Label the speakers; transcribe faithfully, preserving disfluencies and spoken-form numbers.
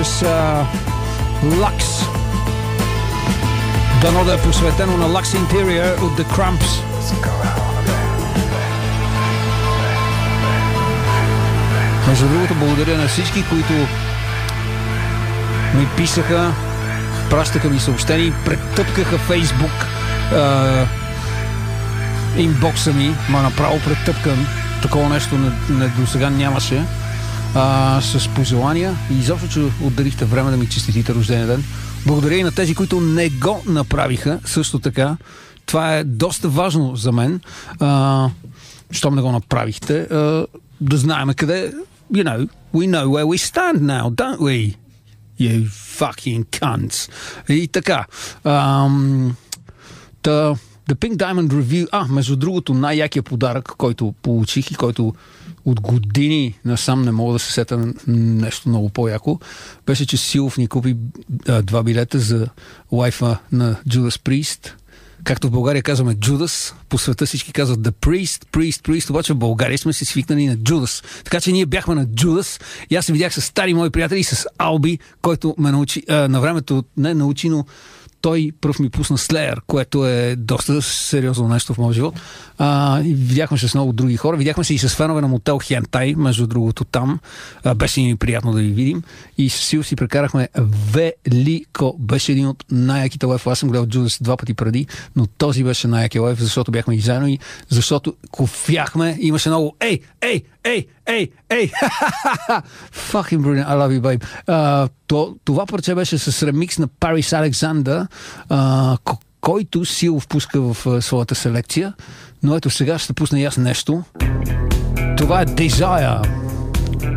Speaker 1: uh, Lux. Дано да е посветено на Lux Interior от The Cramps. Между другото, благодаря на всички, които ми писаха, пращаха ми съобщения и претъпкаха Фейсбук uh, инбокса ми, ма направо претъпкан. Такова нещо не, не, до сега нямаше. А, с пожелания и изобщо, че отделихте време да ми честитите рождения ден. Благодаря и на тези, които не го направиха. Също така, това е доста важно за мен. А, щом не го направихте, а, да знаем къде. You know, we know where we stand now, don't we? You fucking cunts. И така. Ам, та, The Pink Diamond Review. А, между другото, най-якия подарък, който получих и който от години насам не мога да се сета на нещо много по-яко, беше, че Силов ни купи а, два билета за лайфа на Judas Priest. Както в България казваме Judas, по света всички казват The Priest, Priest, Priest, обаче в България сме се свикнали на Judas. Така че ние бяхме на Judas и аз се видях с стари мои приятели, с Алби, който ме научи, а, на времето не научи, но той пръв ми пусна Slayer, което е доста сериозно нещо в моя живот. А, и видяхме се с много други хора. Видяхме се и с фенове на мотел Хентай, между другото там. А, беше ни приятно да ви видим. И с Сил си прекарахме велико. Беше един от най-яките лайф. Аз съм гледал Judas два пъти преди, но този беше най-якия лайф, защото бяхме и заедно и защото кофяхме. Имаше много ей, ей, ей, ей, ей, fucking brilliant, I love you, babe. Uh, то, това парче беше с ремикс на Paris Alexander, uh, който Сил впуска в uh, своята селекция, но ето сега ще пусна и аз нещо. Това е Desire.